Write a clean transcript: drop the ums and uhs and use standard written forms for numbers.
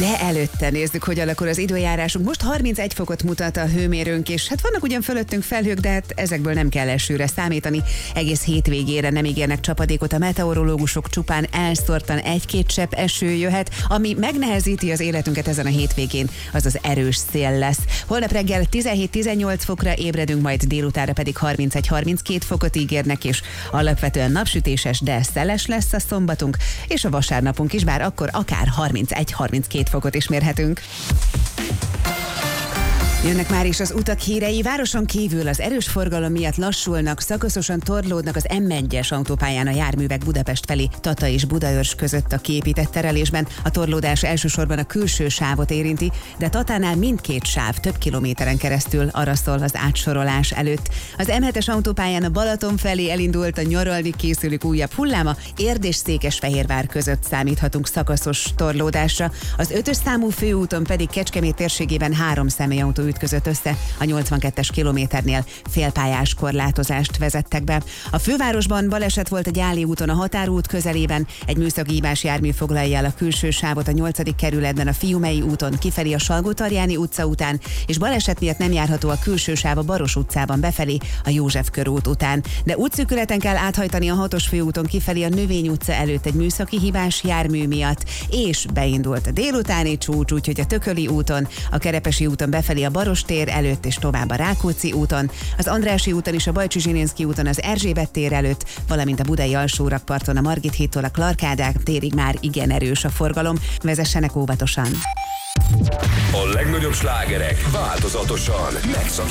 De előtte nézzük, hogy alakul az időjárásunk. Most 31 fokot mutat a hőmérőnk, és hát vannak ugyan fölöttünk felhők, de hát ezekből nem kell esőre számítani. Egész hétvégére nem ígérnek csapadékot a meteorológusok, csupán elszórtan egy-két csepp eső jöhet, ami megnehezíti az életünket ezen a hétvégén, az az erős szél lesz. Holnap reggel 17-18 fokra ébredünk, majd délutára pedig 31-32 fokot ígérnek, és alapvetően napsütéses, de szeles lesz a szombatunk, és a vasárnapunk is, bár akkor akár 31-32 fokot is mérhetünk. Jönnek már is az utak hírei. Városon kívül az erős forgalom miatt lassulnak, szakaszosan torlódnak az M1-es autópályán a járművek Budapest felé, Tata és Budaörs között a kiépített terelésben. A torlódás elsősorban a külső sávot érinti, de Tatánál mindkét sáv több kilométeren keresztül araszol az átsorolás előtt. Az M7-es autópályán a Balaton felé elindult a nyaralni készülők újabb hulláma, Érd és Székesfehérvár között számíthatunk szakaszos torlódásra. Az 5-ös számú főúton pedig Kecskemét térségében 3 személyautó ütközött össze, a 82-es kilométernél félpályás korlátozást vezettek be. A fővárosban baleset volt a Gyáli úton a Határút közelében, egy műszaki hibás jármű foglalja el a külső sávot a 8. kerületben a Fiumei úton kifelé a Salgótarjáni utca után, és baleset miatt nem járható a külső sáv a Baros utcában befelé a József körút után. De útszűkületen kell áthajtani a 6-os főúton kifelé a Növény utca előtt egy műszaki hibás jármű miatt, és beindult a délutáni csúcs, úgyhogy a Tököli úton, a Kerepesi úton befelé a Baros tér előtt és tovább a Rákóczi úton, az Andrássy úton és a Bajcsi Zsilinszky úton az Erzsébet tér előtt, valamint a budai alsórakparton a Margit hídtól a Clark Ádám térig már igen erős a forgalom. Vezessenek óvatosan! A legnagyobb slágerek változatosan megszakítják